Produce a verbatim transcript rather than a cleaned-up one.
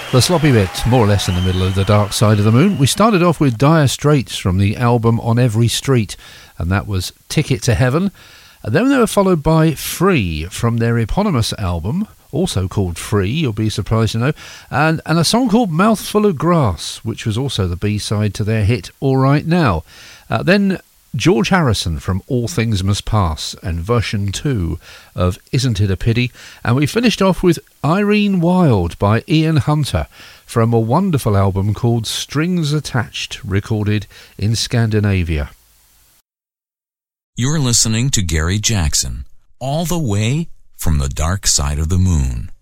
The sloppy bit, more or less in the middle of the Dark Side of the Moon. We started off with Dire Straits from the album On Every Street, and that was Ticket to Heaven. And then they were followed by Free from their eponymous album, also called Free, you'll be surprised to know, and, and a song called Mouthful of Grass, which was also the B-side to their hit All Right Now. Uh, then George Harrison from All Things Must Pass and version two of Isn't It a Pity, and we finished off with Irene Wild by Ian Hunter from a wonderful album called Strings Attached, recorded in Scandinavia. You're listening to Gary Jackson, all the way from the Dark Side of the Moon.